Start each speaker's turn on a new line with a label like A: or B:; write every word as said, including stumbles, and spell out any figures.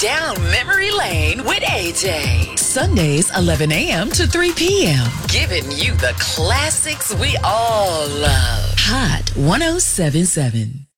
A: down memory lane with A J. Sundays, eleven a.m. to three p.m. Giving you the classics we all love. Hot one oh seven point seven.